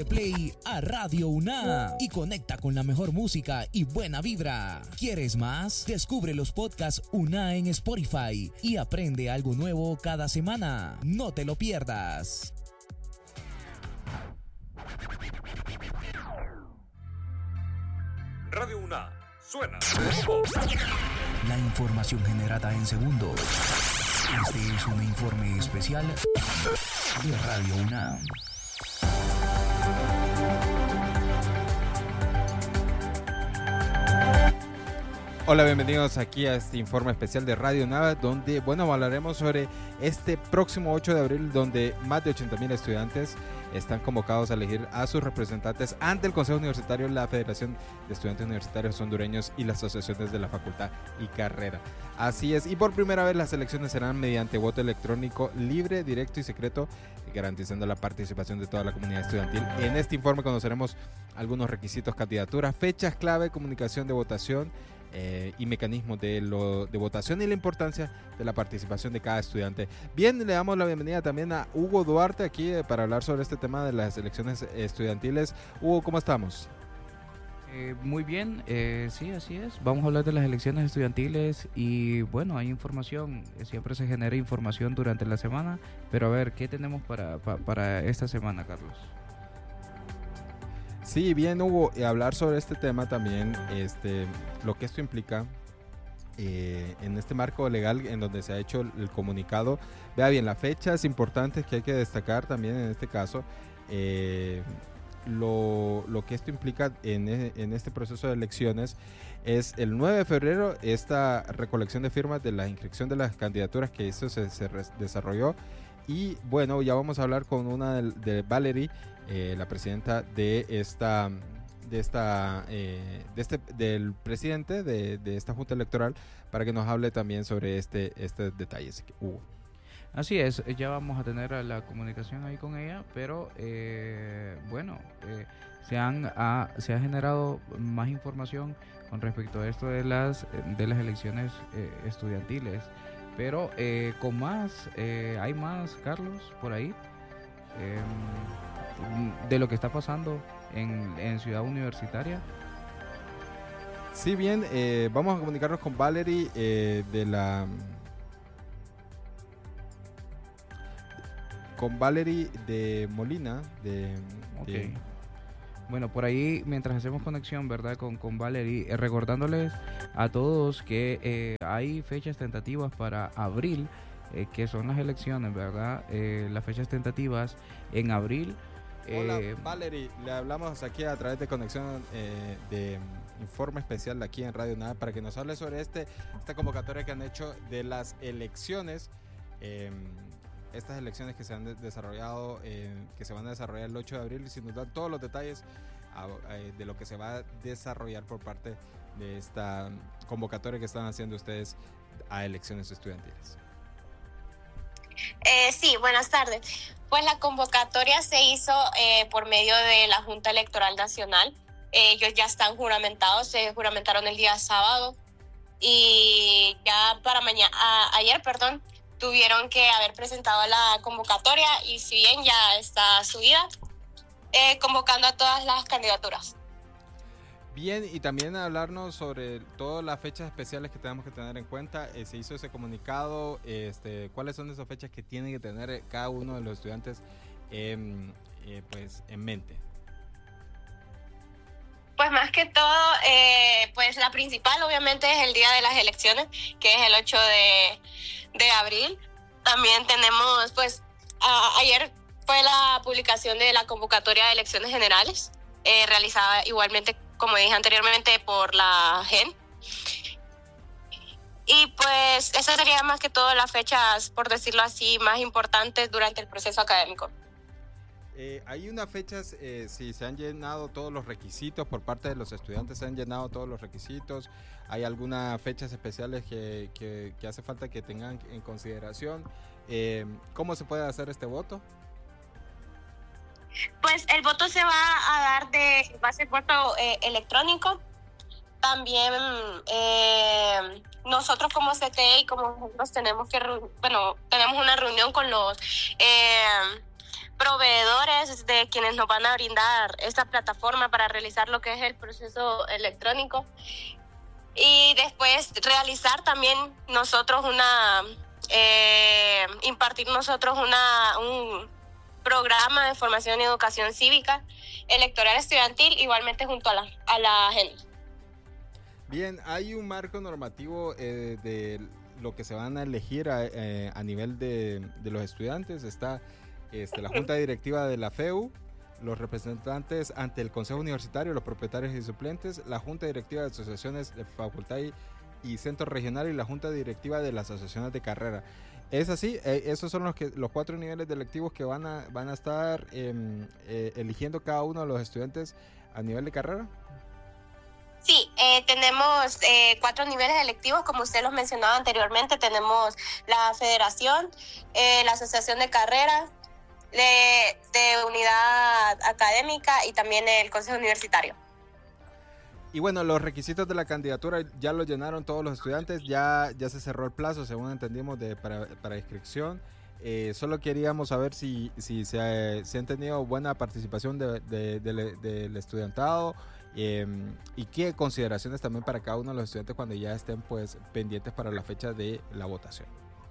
Dale play a Radio UNA y conecta con la mejor música y buena vibra. ¿Quieres más? Descubre los podcasts UNA en Spotify y aprende algo nuevo cada semana. No te lo pierdas. Radio UNA, suena. La información generada en segundos. Este es un informe especial de Radio UNA. Hola, bienvenidos aquí a este informe especial de Radio UNA, donde, hablaremos sobre este próximo 8 de abril, donde más de 80,000 estudiantes están convocados a elegir a sus representantes ante el Consejo Universitario, la Federación de Estudiantes Universitarios Hondureños y las asociaciones de la facultad y carrera. Así es, y por primera vez las elecciones serán mediante voto electrónico libre, directo y secreto, garantizando la participación de toda la comunidad estudiantil. En este informe conoceremos algunos requisitos, candidaturas, fechas clave, comunicación de votación, y mecanismos de votación y la importancia de la participación de cada estudiante. Bien, le damos la bienvenida también a Hugo Duarte aquí para hablar sobre este tema de las elecciones estudiantiles. Hugo, ¿cómo estamos? Muy bien, sí, así es. Vamos a hablar de las elecciones estudiantiles y bueno, hay información, siempre se genera información durante la semana, pero a ver, ¿qué tenemos para esta semana, Carlos? Sí, bien, Hugo, hablar sobre este tema también, lo que esto implica en este marco legal en donde se ha hecho el comunicado. Vea bien, las fechas importantes que hay que destacar también en este caso, lo que esto implica en este proceso de elecciones es el 9 de febrero, esta recolección de firmas de la inscripción de las candidaturas que eso se desarrolló. Y bueno, ya vamos a hablar con una de Valerie, la presidenta del presidente de esta junta electoral, para que nos hable también sobre este detalles. Así es, ya vamos a tener la comunicación ahí con ella, pero se ha generado más información con respecto a esto de las elecciones estudiantiles. Pero con más, hay más, Carlos, por ahí, de lo que está pasando en Ciudad Universitaria. Sí, bien, vamos a comunicarnos con Valerie de Molina. Okay. Bueno, por ahí, mientras hacemos conexión, ¿verdad? Con Valerie, recordándoles a todos que hay fechas tentativas para abril, que son las elecciones, ¿verdad? Las fechas tentativas en abril. Hola, Valerie, le hablamos aquí a través de conexión de informe especial de aquí en Radio UNA para que nos hable sobre esta convocatoria que han hecho de las elecciones. Estas elecciones que se han desarrollado, que se van a desarrollar el 8 de abril, y si nos dan todos los detalles de lo que se va a desarrollar por parte de esta convocatoria que están haciendo ustedes a elecciones estudiantiles. Sí, buenas tardes. Pues la convocatoria se hizo por medio de la Junta Electoral Nacional. Ellos ya están juramentados, se juramentaron el día sábado y ya ayer, tuvieron que haber presentado la convocatoria y si bien ya está subida, convocando a todas las candidaturas. Bien, y también hablarnos sobre todas las fechas especiales que tenemos que tener en cuenta. Se hizo ese comunicado, ¿cuáles son esas fechas que tienen que tener cada uno de los estudiantes en mente? Pues más que todo, pues la principal obviamente es el día de las elecciones, que es el 8 de abril. También tenemos, pues, ayer fue la publicación de la convocatoria de elecciones generales, realizada igualmente, como dije anteriormente, por la GEN. Y pues esas serían más que todo las fechas, por decirlo así, más importantes durante el proceso académico. Hay unas fechas, si se han llenado todos los requisitos por parte de los estudiantes, se han llenado todos los requisitos. ¿Hay algunas fechas especiales que hace falta que tengan en consideración? ¿Cómo se puede hacer este voto? Pues el voto se va a dar va a ser voto electrónico. También nosotros como CTE y como nosotros tenemos una reunión con los proveedores de quienes nos van a brindar esta plataforma para realizar lo que es el proceso electrónico. Y después realizar también nosotros impartir nosotros un programa de formación y educación cívica electoral estudiantil, igualmente junto a la agenda. Bien, hay un marco normativo de lo que se van a elegir a nivel de los estudiantes. Está la Junta Directiva de la FEU, los representantes ante el Consejo Universitario, los propietarios y suplentes, la Junta Directiva de Asociaciones de Facultad y Centro Regional y la Junta Directiva de las Asociaciones de Carrera. ¿Es así? Esos son los 4 niveles electivos que van a estar eligiendo cada uno de los estudiantes a nivel de carrera. Sí, tenemos 4 niveles electivos, como usted los mencionaba anteriormente. Tenemos la Federación, la Asociación de Carreras, de Unidad Académica y también el Consejo Universitario. Y bueno, los requisitos de la candidatura ya lo llenaron todos los estudiantes, ya se cerró el plazo, según entendimos, para inscripción. Solo queríamos saber si han tenido buena participación del estudiantado, y qué consideraciones también para cada uno de los estudiantes cuando ya estén pues pendientes para la fecha de la votación.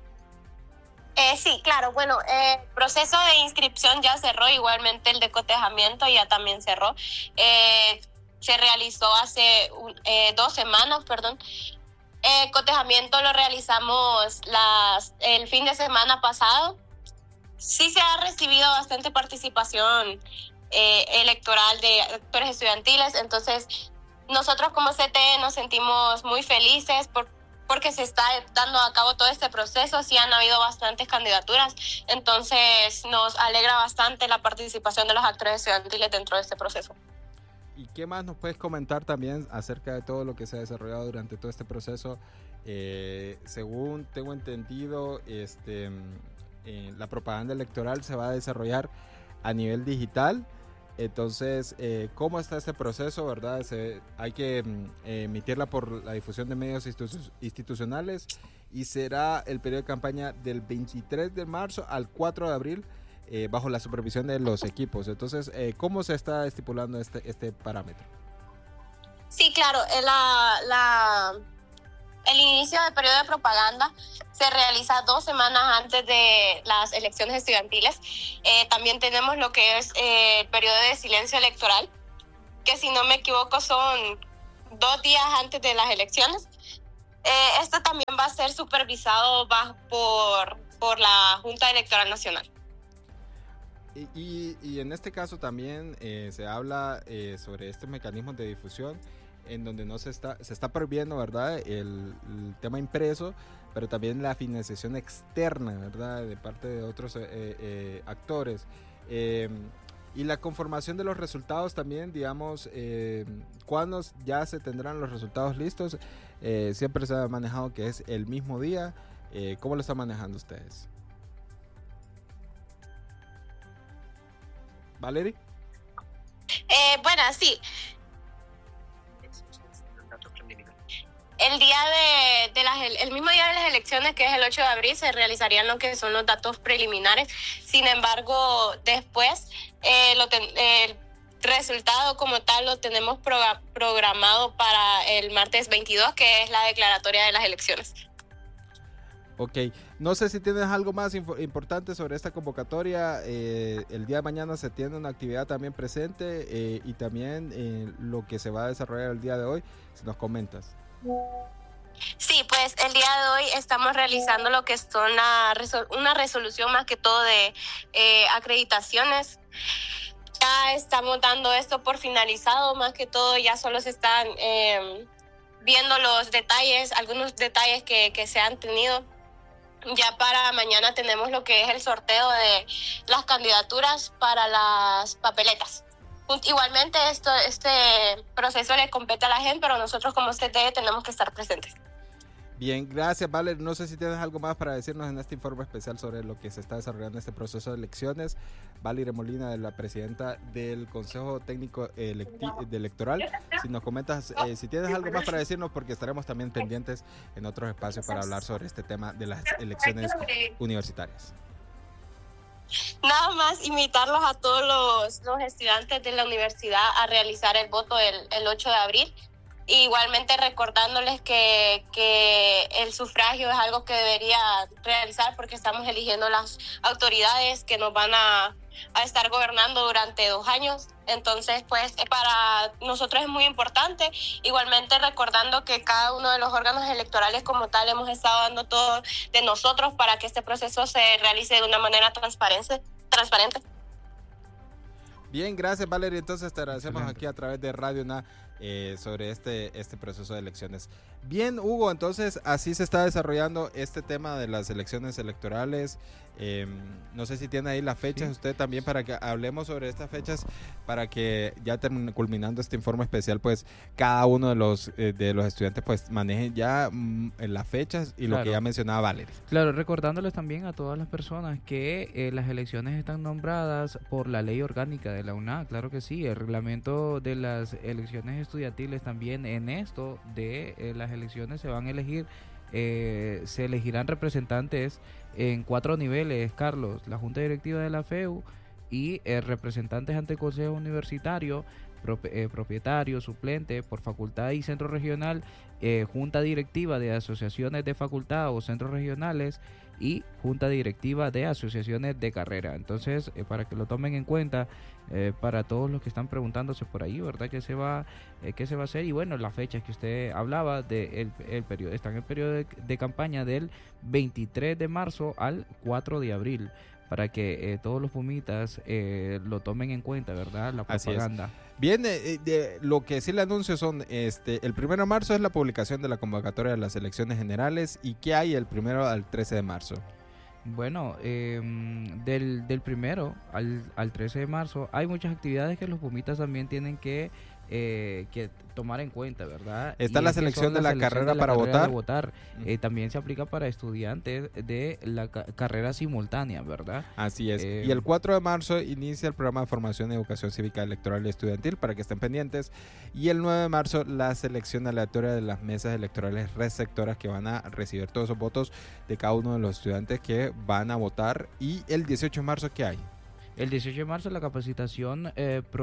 Sí, claro. Bueno, el proceso de inscripción ya cerró, igualmente el de cotejamiento ya también cerró. Se realizó hace 2 semanas, cotejamiento lo realizamos el fin de semana pasado. Sí se ha recibido bastante participación electoral de actores estudiantiles, entonces nosotros como CTE nos sentimos muy felices porque se está dando a cabo todo este proceso. Sí han habido bastantes candidaturas, entonces nos alegra bastante la participación de los actores estudiantiles dentro de este proceso. ¿Y qué más nos puedes comentar también acerca de todo lo que se ha desarrollado durante todo este proceso? Según tengo entendido, la propaganda electoral se va a desarrollar a nivel digital. Entonces, ¿cómo está este proceso, verdad? Hay que emitirla por la difusión de medios institucionales y será el periodo de campaña del 23 de marzo al 4 de abril bajo la supervisión de los equipos. Entonces, ¿cómo se está estipulando este parámetro? Sí, claro. El inicio del periodo de propaganda se realiza 2 semanas antes de las elecciones estudiantiles. También tenemos lo que es el periodo de silencio electoral, que si no me equivoco son 2 días antes de las elecciones. Esto también va a ser supervisado por la Junta Electoral Nacional. Y en este caso también se habla sobre estos mecanismos de difusión en donde se está prohibiendo, ¿verdad?, el tema impreso, pero también la financiación externa, ¿verdad?, de parte de otros actores. Y la conformación de los resultados también, digamos, ¿cuándo ya se tendrán los resultados listos? Siempre se ha manejado que es el mismo día. ¿Cómo lo están manejando ustedes? ¿Valerie? Bueno, sí. El mismo día de las elecciones, que es el 8 de abril, se realizarían lo que son los datos preliminares. Sin embargo, después el resultado como tal lo tenemos programado para el martes 22, que es la declaratoria de las elecciones. Ok, no sé si tienes algo más importante sobre esta convocatoria. El día de mañana se tiene una actividad también presente y también lo que se va a desarrollar el día de hoy, si nos comentas. Sí, pues el día de hoy estamos realizando lo que son una resolución más que todo de acreditaciones. Ya estamos dando esto por finalizado, más que todo ya solo se están viendo los detalles, algunos detalles que se han tenido. Ya para mañana tenemos lo que es el sorteo de las candidaturas para las papeletas. Igualmente este proceso le compete a la gente, pero nosotros como CTE tenemos que estar presentes. Bien, gracias, Valerie. No sé si tienes algo más para decirnos en este informe especial sobre lo que se está desarrollando en este proceso de elecciones. Valerie Molina, la presidenta del Consejo Técnico Electoral. Si nos comentas, si tienes algo más para decirnos, porque estaremos también pendientes en otros espacios para hablar sobre este tema de las elecciones universitarias. Nada más invitarlos a todos los estudiantes de la universidad a realizar el voto el 8 de abril. Igualmente recordándoles que el sufragio es algo que debería realizar porque estamos eligiendo las autoridades que nos van a estar gobernando durante 2 años. Entonces, pues para nosotros es muy importante. Igualmente recordando que cada uno de los órganos electorales como tal hemos estado dando todo de nosotros para que este proceso se realice de una manera transparente. Bien, gracias Valeria. Entonces te agradecemos aquí a través de Radio UNA sobre este proceso de elecciones. Bien, Hugo, entonces así se está desarrollando este tema de las elecciones electorales. No sé si tiene ahí las fechas, sí. Usted también, para que hablemos sobre estas fechas, para que ya culminando este informe especial, pues cada uno de los estudiantes pues manejen ya las fechas y lo que ya mencionaba Valeria. Claro, recordándoles también a todas las personas que las elecciones están nombradas por la ley orgánica de la UNA, claro que sí, el reglamento de las elecciones estudiantiles también en esto de las elecciones se van a elegir, se elegirán representantes en 4 niveles, Carlos: la Junta Directiva de la FEU y representantes ante el Consejo Universitario, propietario, suplente por facultad y centro regional, Junta Directiva de asociaciones de facultad o centros regionales y Junta Directiva de asociaciones de carrera. Entonces, para que lo tomen en cuenta, para todos los que están preguntándose por ahí, ¿verdad? ¿Qué se va a hacer? Y bueno, las fechas que usted hablaba de el periodo, están en el periodo de campaña del 23 de marzo al 4 de abril, para que todos los pumitas lo tomen en cuenta, ¿verdad? La propaganda. Bien, lo que sí le anuncio son, el 1 de marzo es la publicación de la convocatoria de las elecciones generales. ¿Y qué hay el 1 al 13 de marzo? Bueno, del 1 al 13 de marzo hay muchas actividades que los pumitas también tienen que tomar en cuenta, ¿verdad? Está la selección de la carrera para votar. También se aplica para estudiantes de la carrera simultánea, ¿verdad? Así es. Y el 4 de marzo inicia el programa de formación y educación cívica electoral y estudiantil, para que estén pendientes. Y el 9 de marzo la selección aleatoria de las mesas electorales receptoras, que van a recibir todos esos votos de cada uno de los estudiantes que van a votar. Y el 18 de marzo, ¿qué hay? El 18 de marzo la capacitación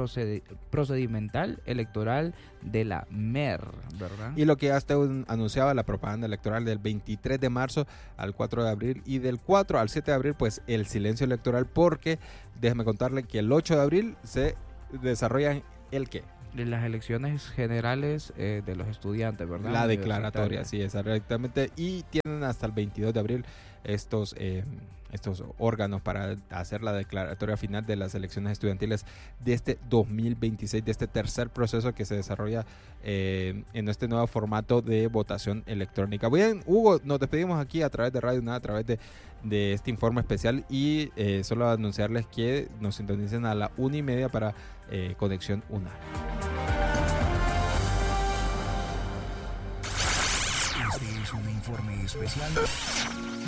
procedimental electoral de la MER, ¿verdad? Y lo que ya usted anunciaba, la propaganda electoral del 23 de marzo al 4 de abril, y del 4 al 7 de abril pues el silencio electoral, porque déjeme contarle que el 8 de abril se desarrollan ¿el qué? Las elecciones generales de los estudiantes, ¿verdad? La declaratoria, sí, exactamente. Y tienen hasta el 22 de abril estos órganos para hacer la declaratoria final de las elecciones estudiantiles de este 2026, de este tercer proceso que se desarrolla en este nuevo formato de votación electrónica. Bien, Hugo, nos despedimos aquí a través de Radio UNA, a través de este informe especial, y solo anunciarles que nos sintonicen a la 1:30 para Conexión UNA. Este es un informe especial